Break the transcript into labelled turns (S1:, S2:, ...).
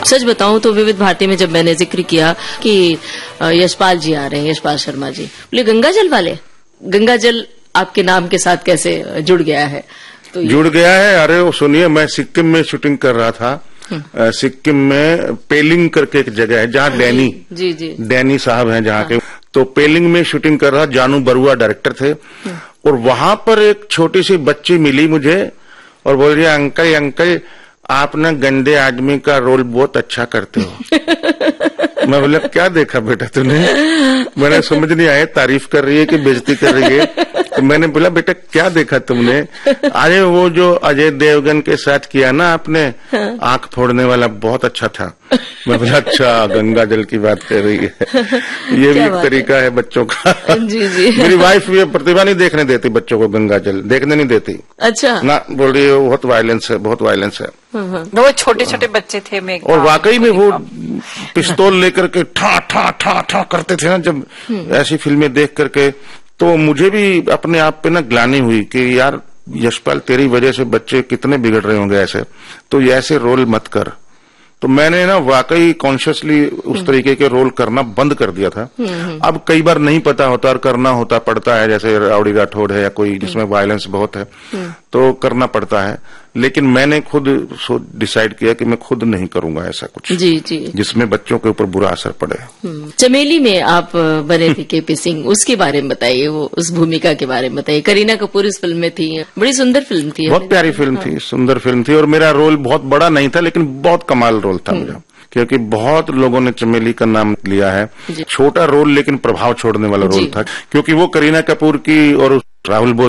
S1: सच बताऊं तो विविध भारती में जब मैंने जिक्र किया कि यशपाल जी आ रहे हैं, यशपाल शर्मा जी, बोले गंगाजल वाले, गंगाजल आपके नाम के साथ कैसे जुड़ गया है? तो
S2: जुड़ गया है। अरे वो सुनिए, मैं सिक्किम में शूटिंग कर रहा था। सिक्किम में पेलिंग करके एक जगह है जहाँ डैनी साहब हैं जहाँ के, तो पेलिंग में शूटिंग कर रहा। जानू बरुआ डायरेक्टर थे और वहां पर एक छोटी सी बच्ची मिली मुझे और बोल रही, अंकल अंकल आप ना गंदे आदमी का रोल बहुत अच्छा करते हो। मैं बोला क्या देखा बेटा तूने? मैंने समझ नहीं आया तारीफ कर रही है कि बेइज्जती कर रही है। तो मैंने बोला बेटा क्या देखा तुमने? अरे वो जो अजय देवगन के साथ किया ना आपने, आंख फोड़ने वाला, बहुत अच्छा था। मैं बोला अच्छा गंगाजल की बात कर रही है। ये भी एक तरीका है बच्चों का।
S1: जी जी।
S2: मेरी वाइफ भी प्रतिभा नहीं देखने देती बच्चों को, गंगाजल देखने नहीं देती।
S1: अच्छा
S2: ना, बोल रही है बहुत वायलेंस है, बहुत वायलेंस है।
S3: वो छोटे छोटे बच्चे थे में,
S2: और वाकई में वो पिस्तौल लेकर के ठा ठा ठा ठा करते थे ना जब ऐसी फिल्में देख करके, तो मुझे भी अपने आप पे ना ग्लानि हुई कि यार यशपाल तेरी वजह से बच्चे कितने बिगड़ रहे होंगे ऐसे, तो ये ऐसे रोल मत कर। तो मैंने ना वाकई कॉन्शियसली उस तरीके के रोल करना बंद कर दिया था। अब कई बार नहीं पता होता और करना होता पड़ता है, जैसे राउडी राठौड़ है या कोई जिसमें वायलेंस बहुत है, तो करना पड़ता है। लेकिन मैंने खुद डिसाइड किया कि मैं खुद नहीं करूंगा ऐसा कुछ
S1: जी जी
S2: जिसमें बच्चों के ऊपर बुरा असर पड़े।
S1: चमेली में आप बने थे केपी सिंह, उसके बारे में बताइए, वो उस भूमिका के बारे में बताइए। करीना कपूर इस फिल्म में थी, बड़ी सुंदर फिल्म थी,
S2: बहुत प्यारी फिल्म थी, सुंदर फिल्म थी। और मेरा रोल बहुत बड़ा नहीं था लेकिन बहुत कमाल रोल था मेरा, क्योंकि बहुत लोगों ने चमेली का नाम लिया है। छोटा रोल लेकिन प्रभाव छोड़ने वाला रोल था, क्योंकि वो करीना कपूर की और राहुल बोस